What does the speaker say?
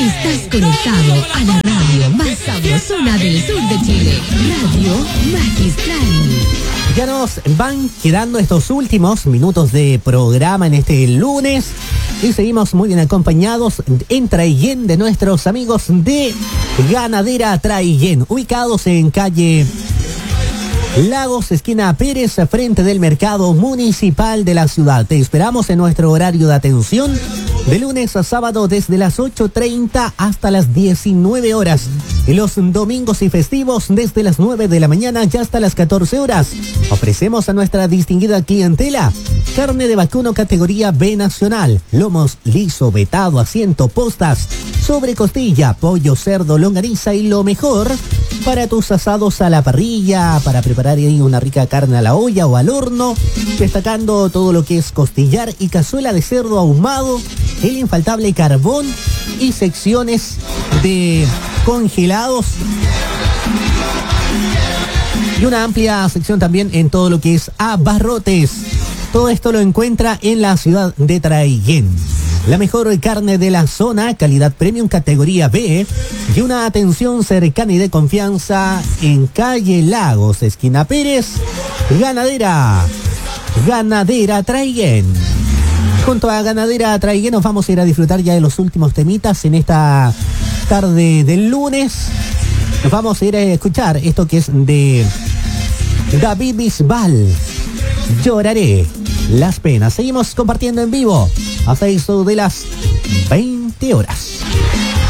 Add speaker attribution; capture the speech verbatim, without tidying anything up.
Speaker 1: Estás conectado a la radio más sabrosona del sur de Chile, Radio Magistral.
Speaker 2: Ya nos van quedando estos últimos minutos de programa en este lunes y seguimos muy bien acompañados en Traillén de nuestros amigos de Ganadera Traillén, ubicados en calle Lagos, esquina Pérez, frente del mercado municipal de la ciudad. Te esperamos en nuestro horario de atención de lunes a sábado desde las ocho treinta hasta las diecinueve horas. Y los domingos y festivos desde las nueve de la mañana y hasta las catorce horas. Ofrecemos a nuestra distinguida clientela carne de vacuno categoría B nacional, lomos liso, vetado, asiento, postas, sobrecostilla, pollo, cerdo, longaniza y lo mejor para tus asados a la parrilla, para preparar ahí una rica carne a la olla o al horno, destacando todo lo que es costillar y cazuela de cerdo ahumado, el infaltable carbón y secciones de congelados y una amplia sección también en todo lo que es abarrotes. Todo esto lo encuentra en la ciudad de Traillén. La mejor carne de la zona, calidad premium categoría B y una atención cercana y de confianza en calle Lagos, esquina Pérez, Ganadera, Ganadera Traillén. Junto a Ganadera Traillén nos vamos a ir a disfrutar ya de los últimos temitas en esta tarde del lunes. Nos vamos a ir a escuchar esto que es de David Bisbal, Lloraré las penas. Seguimos compartiendo en vivo hasta eso de las veinte horas.